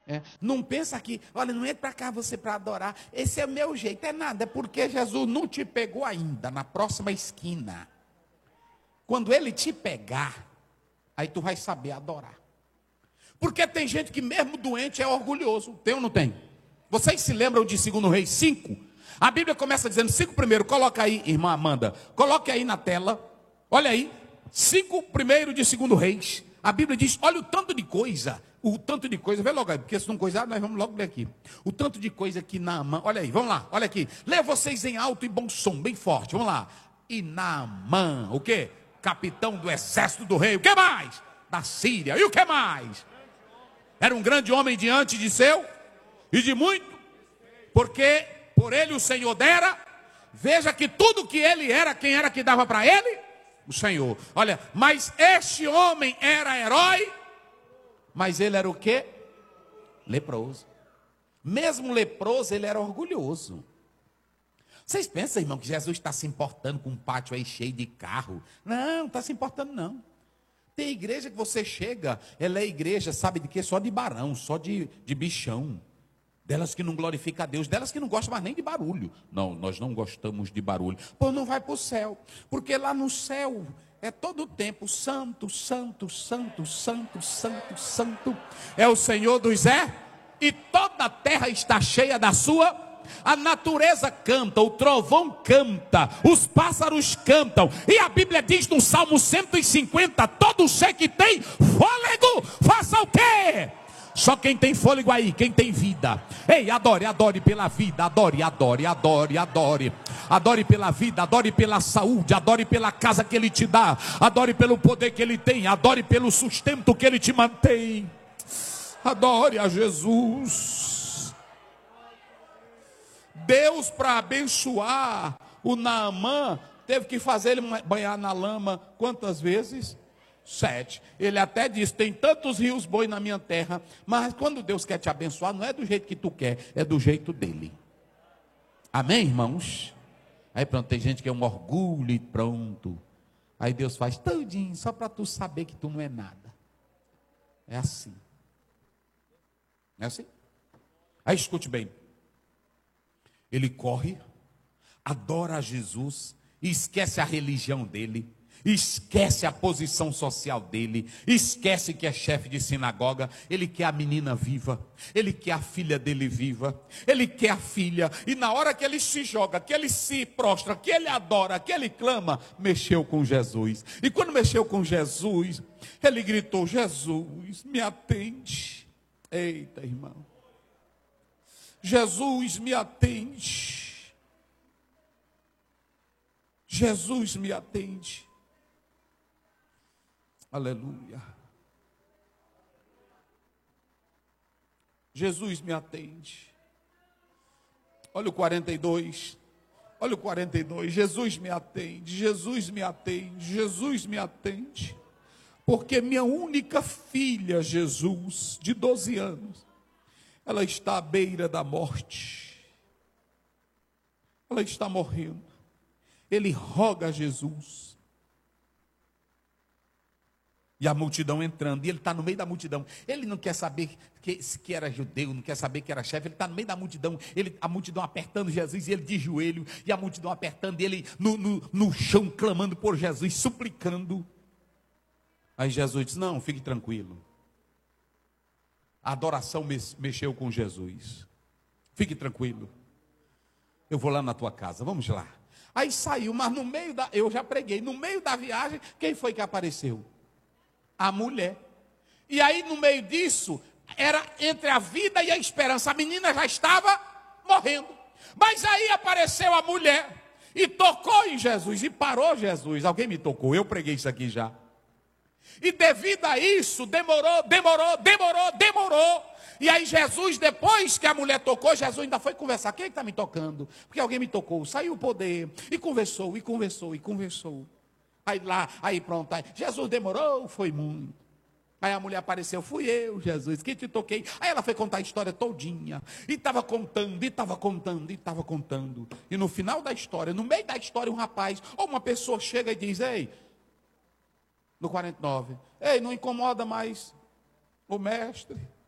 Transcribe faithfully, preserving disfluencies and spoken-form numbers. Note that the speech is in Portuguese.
É, não pensa que, olha, não entra para cá você para adorar, esse é o meu jeito, é nada, é porque Jesus não te pegou ainda, na próxima esquina. Quando ele te pegar, aí tu vai saber adorar. Porque tem gente que mesmo doente é orgulhoso, tem ou não tem? Vocês se lembram de segundo Reis cinco? A Bíblia começa dizendo, cinco primeiro, coloca aí, irmã Amanda, coloque aí na tela, olha aí, cinco primeiro de segundo Reis. A Bíblia diz, olha o tanto de coisa, o tanto de coisa, vê logo aí, porque se não coisar, nós vamos logo ler aqui. O tanto de coisa que Naamã, olha aí, vamos lá, olha aqui. Lê vocês em alto e bom som, bem forte, vamos lá. E Naamã, o quê? Capitão do exército do rei, o que mais? Da Síria, e o que mais? Era um grande homem diante de seu, e de muito, porque por ele o Senhor dera. Veja que tudo que ele era, quem era que dava para ele? O Senhor. Olha, mas este homem era herói, mas ele era o quê? Leproso. Mesmo leproso, ele era orgulhoso. Vocês pensam, irmão, que Jesus está se importando com um pátio aí cheio de carro? Não, não está se importando não. Tem igreja que você chega, ela é igreja, sabe de quê? Só de barão, só de, de bichão. Delas que não glorificam a Deus, delas que não gostam mais nem de barulho. Não, nós não gostamos de barulho. Pô, não vai para o céu, porque lá no céu é todo o tempo santo, santo, santo, santo, santo, santo. É o Senhor dos é, e toda a terra está cheia da sua. A natureza canta, o trovão canta, os pássaros cantam. E a Bíblia diz no Salmo cento e cinquenta, todo ser que tem fôlego, faça o quê? Só quem tem fôlego aí, quem tem vida. Ei, adore, adore pela vida, adore, adore, adore, adore. Adore pela vida, adore pela saúde, adore pela casa que Ele te dá, adore pelo poder que Ele tem, adore pelo sustento que Ele te mantém. Adore a Jesus. Deus, para abençoar o Naamã, teve que fazer ele banhar na lama quantas vezes? Sete. Ele até disse, tem tantos rios bons na minha terra, mas quando Deus quer te abençoar, não é do jeito que tu quer, é do jeito dele. Amém, irmãos? Aí pronto, tem gente que é um orgulho e pronto. Aí Deus faz todinho, só para tu saber que tu não é nada. É assim. É assim? Aí escute bem. Ele corre, adora a Jesus, e esquece a religião dele, esquece a posição social dele, esquece que é chefe de sinagoga. Ele quer a menina viva, ele quer a filha dele viva, ele quer a filha. E na hora que ele se joga, que ele se prostra, que ele adora, que ele clama, mexeu com Jesus. E quando mexeu com Jesus, ele gritou, Jesus, me atende. Eita, irmão, Jesus, me atende. Jesus, me atende. Aleluia. Jesus, me atende. Olha o quarenta e dois. Olha o quarenta e dois. Jesus, me atende. Jesus, me atende. Jesus, me atende. Porque minha única filha, Jesus, de doze anos, ela está à beira da morte. Ela está morrendo. Ele roga a Jesus. E a multidão entrando. E ele está no meio da multidão. Ele não quer saber que, que era judeu, não quer saber que era chefe. Ele está no meio da multidão. Ele, a multidão apertando Jesus e ele de joelho. E a multidão apertando ele no, no, no chão, clamando por Jesus, suplicando. Aí Jesus diz, não, fique tranquilo. A adoração mexeu com Jesus. Fique tranquilo. Eu vou lá na tua casa, vamos lá. Aí saiu, mas no meio da... Eu já preguei. No meio da viagem, quem foi que apareceu? A mulher. E aí no meio disso, era entre a vida e a esperança. A menina já estava morrendo. Mas aí apareceu a mulher. E tocou em Jesus. E parou Jesus. Alguém me tocou. Eu preguei isso aqui já. E devido a isso, demorou, demorou, demorou, demorou. E aí Jesus, depois que a mulher tocou, Jesus ainda foi conversar. Quem é que está me tocando? Porque alguém me tocou. Saiu o poder. E conversou, e conversou, e conversou. Aí lá, aí pronto. Aí, Jesus demorou, foi muito. Aí a mulher apareceu, fui eu, Jesus, que te toquei. Aí ela foi contar a história todinha. E estava contando, e estava contando, e estava contando. E no final da história, no meio da história, um rapaz, ou uma pessoa chega e diz, ei... No quarenta e nove. Ei, não incomoda mais o mestre.